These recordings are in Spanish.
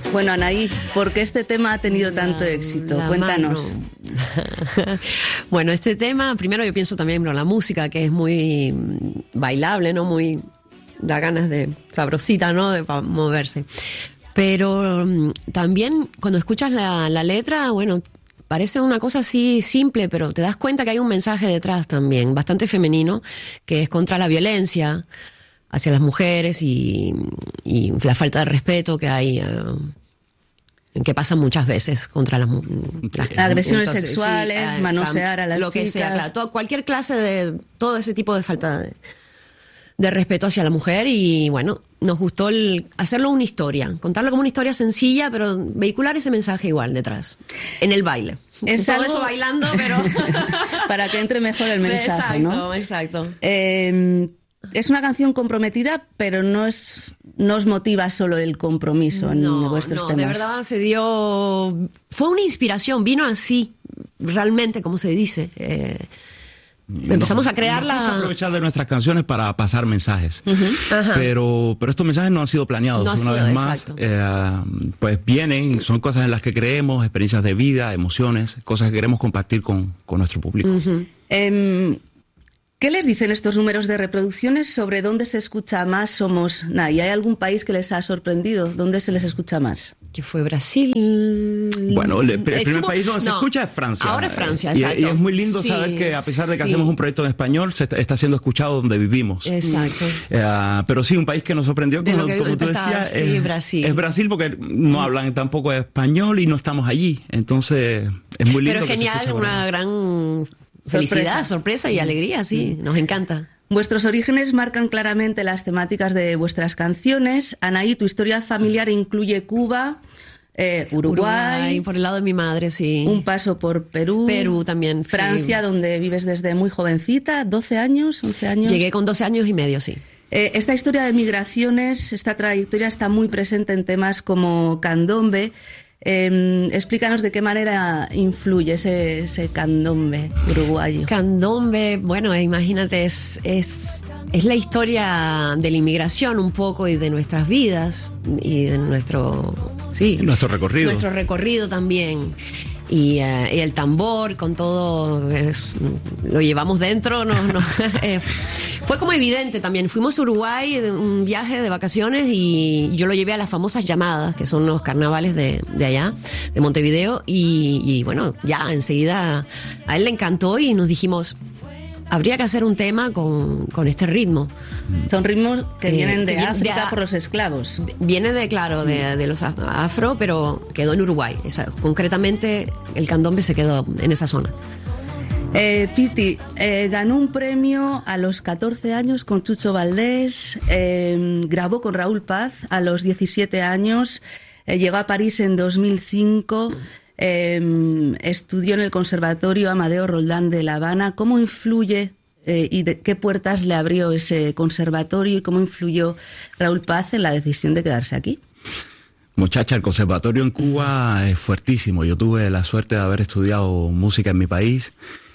Bueno, Anaí, ¿por qué este tema ha tenido tanto éxito? Cuéntanos. Bueno, este tema, primero yo pienso también en la música, que es muy bailable, ¿no? Muy, da ganas de sabrosita, ¿no? De moverse. Pero también cuando escuchas la letra, bueno, parece una cosa así simple, pero te das cuenta que hay un mensaje detrás también, bastante femenino, que es contra la violencia hacia las mujeres y la falta de respeto que hay, que pasa muchas veces contra las agresiones entonces, sexuales, sí, manosear a las lo chicas. Que sea, claro, cualquier clase de todo ese tipo de falta de respeto hacia la mujer. Y bueno, nos gustó hacerlo una historia, contarlo como una historia sencilla, pero vehicular ese mensaje igual detrás, en el baile. Es todo algo... eso bailando, pero para que entre mejor el mensaje, exacto, ¿no? Exacto. Es una canción comprometida, pero no os motiva solo el compromiso en vuestros temas. De verdad fue una inspiración, vino así, realmente, como se dice. Empezamos a crearla. Nos gusta aprovechar de nuestras canciones para pasar mensajes. Pero estos mensajes no han sido planeados. Una vez más, pues vienen, son cosas en las que creemos, experiencias de vida, emociones, cosas que queremos compartir con nuestro público. ¿Qué les dicen estos números de reproducciones sobre dónde se escucha más Somos Nai? ¿Hay algún país que les ha sorprendido? ¿Dónde se les escucha más? Que fue Brasil. Bueno, el primer país donde se escucha es Francia. Ahora es Francia, exacto. Y es muy lindo saber que a pesar de que hacemos un proyecto en español, está siendo escuchado donde vivimos. Exacto. Pero sí, un país que nos sorprendió, como tú decías, Brasil. Es Brasil, porque no hablan tampoco español y no estamos allí. Entonces, es muy lindo. Pero genial, una gran felicidad, sorpresa y alegría, sí, nos encanta. Vuestros orígenes marcan claramente las temáticas de vuestras canciones. Anaí, tu historia familiar incluye Cuba, Uruguay, por el lado de mi madre, sí. Un paso por Perú. Perú también, Francia, sí. Donde vives desde muy jovencita, 12 años, 11 años. Llegué con 12 años y medio, sí. Esta historia de migraciones, esta trayectoria está muy presente en temas como Candombe. Explícanos de qué manera influye ese candombe uruguayo. Candombe, bueno, imagínate, es la historia de la inmigración un poco y de nuestras vidas y de nuestro recorrido. Nuestro recorrido también. Y el tambor con todo lo llevamos dentro. Fue como evidente también. Fuimos a Uruguay de un viaje de vacaciones y yo lo llevé a las famosas llamadas, que son los carnavales de allá, de Montevideo, y bueno, ya enseguida a él le encantó y nos dijimos, habría que hacer un tema con este ritmo. Son ritmos que vienen de África por los esclavos. Viene de los afro, pero quedó en Uruguay. Concretamente, el candombe se quedó en esa zona. Piti, ganó un premio a los 14 años con Chucho Valdés, grabó con Raúl Paz a los 17 años, llegó a París en 2005... estudió en el Conservatorio Amadeo Roldán de La Habana. ¿Cómo influye y de qué puertas le abrió ese conservatorio y cómo influyó Raúl Paz en la decisión de quedarse aquí? Muchacha, el conservatorio en Cuba es fuertísimo. Yo tuve la suerte de haber estudiado música en mi país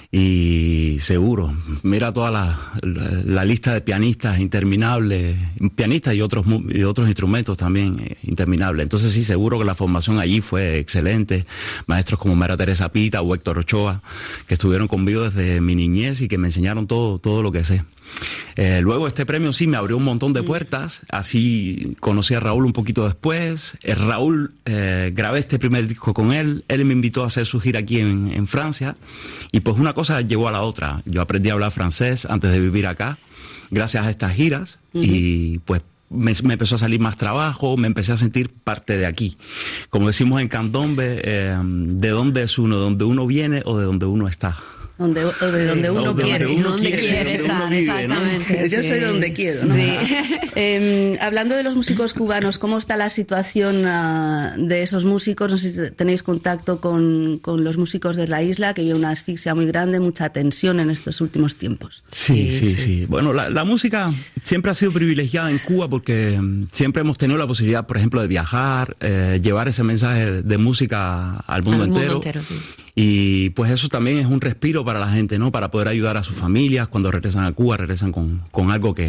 y seguro, mira toda la lista de pianistas interminable, pianistas y otros instrumentos también interminables. Entonces sí, seguro que la formación allí fue excelente. Maestros como María Teresa Pita o Héctor Ochoa, que estuvieron conmigo desde mi niñez y que me enseñaron todo lo que sé. Luego este premio sí me abrió un montón de puertas. Así conocí a Raúl un poquito después. Raúl, grabé este primer disco con él. Él me invitó a hacer su gira aquí en Francia. Y pues una cosa llevó a la otra. Yo aprendí a hablar francés antes de vivir acá, gracias a estas giras. Y pues me empezó a salir más trabajo, me empecé a sentir parte de aquí. Como decimos en candombe, ¿de dónde es uno? ¿De dónde uno viene o de dónde uno está? De donde uno quiere. Donde quiere estar, exactamente. ¿No? Yo soy donde quiero, ¿no? Sí. Hablando de los músicos cubanos, ¿cómo está la situación de esos músicos? No sé si tenéis contacto con los músicos de la isla, que había una asfixia muy grande, mucha tensión en estos últimos tiempos. Sí. Bueno, la música siempre ha sido privilegiada en Cuba porque siempre hemos tenido la posibilidad, por ejemplo, de viajar, llevar ese mensaje de música al mundo entero. Sí. Y pues eso también es un respiro para la gente, ¿no? Para poder ayudar a sus familias cuando regresan a Cuba, regresan con algo que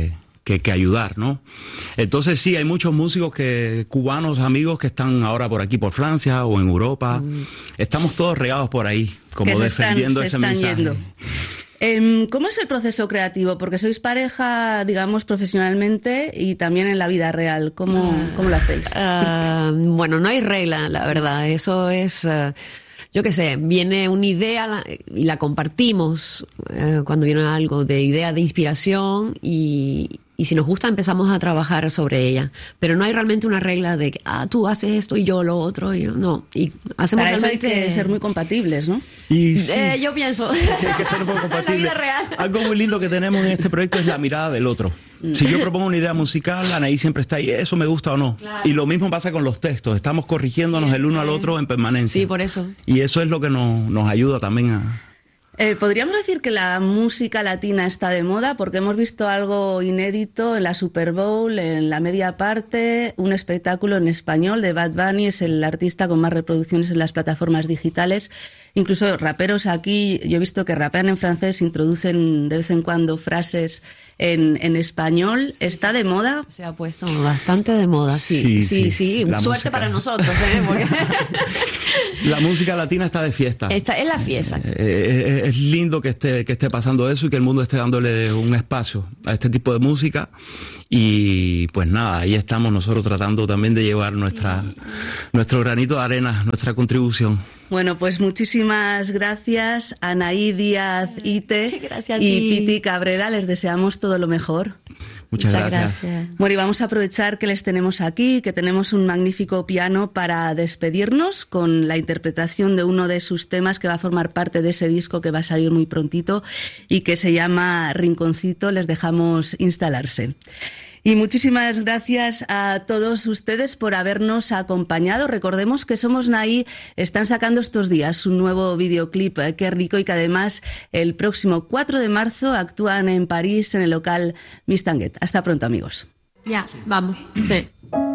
que ayudar, ¿no? Entonces sí, hay muchos músicos cubanos, amigos, que están ahora por aquí, por Francia o en Europa. Estamos todos regados por ahí, como defendiendo ese mensaje. Yendo. ¿Cómo es el proceso creativo? Porque sois pareja, digamos, profesionalmente y también en la vida real. ¿Cómo lo hacéis? Bueno, no hay regla, la verdad. Eso es... yo qué sé, viene una idea y la compartimos cuando viene algo de idea de inspiración y si nos gusta empezamos a trabajar sobre ella. Pero no hay realmente una regla de que tú haces esto y yo lo otro. Y no. Y hacemos para realmente... eso hay que ser muy compatibles, ¿no? Y sí, yo pienso. Hay que ser muy compatibles. En la vida real. Algo muy lindo que tenemos en este proyecto es la mirada del otro. Si yo propongo una idea musical, Anaí siempre está ahí, ¿eso me gusta o no? Claro. Y lo mismo pasa con los textos, estamos corrigiéndonos el uno al otro en permanencia. Sí, por eso. Y eso es lo que nos ayuda también a... ¿Podríamos decir que la música latina está de moda? Porque hemos visto algo inédito en la Super Bowl, en la media parte, un espectáculo en español de Bad Bunny, es el artista con más reproducciones en las plataformas digitales. Incluso raperos aquí, yo he visto que rapean en francés, introducen de vez en cuando frases en español. Sí, ¿está de moda? Se ha puesto bastante de moda, sí. Suerte música. Para nosotros, Porque... La música latina está de fiesta. Esta es la fiesta. Es lindo que esté pasando eso y que el mundo esté dándole un espacio a este tipo de música. Y pues nada, ahí estamos nosotros tratando también de llevar nuestro granito de arena, nuestra contribución. Bueno, pues muchísimas gracias, Anaí Díaz Ite gracias y Piti Cabrera. Les deseamos todo lo mejor. Muchas gracias. Bueno, y vamos a aprovechar que les tenemos aquí, que tenemos un magnífico piano para despedirnos con la interpretación de uno de sus temas que va a formar parte de ese disco que va a salir muy prontito y que se llama Rinconcito. Les dejamos instalarse. Y muchísimas gracias a todos ustedes por habernos acompañado. Recordemos que Somos Naí están sacando estos días un nuevo videoclip, Qué rico, y que además el próximo 4 de marzo actúan en París en el local Mistanguet. Hasta pronto, amigos. Ya, vamos. Sí.